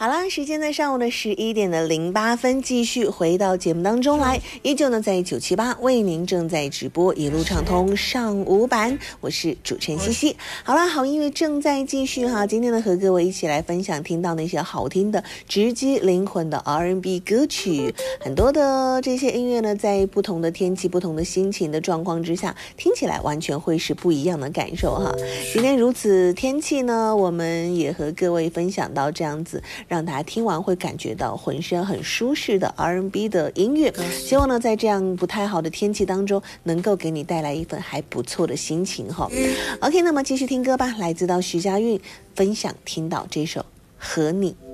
好啦，时间在上午的11:08，继续回到节目当中来，依旧呢在978为您正在直播，一路畅通上午版，我是主持人西西。好啦，好音乐正在继续哈，今天呢和各位一起来分享听到那些好听的直击灵魂的 R&B 歌曲，很多的这些音乐呢，在不同的天气、不同的心情的状况之下，听起来完全会是不一样的感受哈。今天如此天气呢，我们也和各位分享到这样子，让大家听完会感觉到浑身很舒适的 R&B 的音乐，希望呢在这样不太好的天气当中能够给你带来一份还不错的心情哈。OK， 那么继续听歌吧，来自到徐佳韵分享听到这首和你。